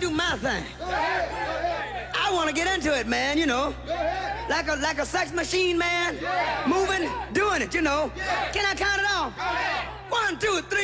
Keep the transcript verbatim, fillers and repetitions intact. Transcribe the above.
do my thing. I want to get into it, man, you know. Like a like a sex machine, man. Moving, doing it, you know. Can I count it off? One, two, three.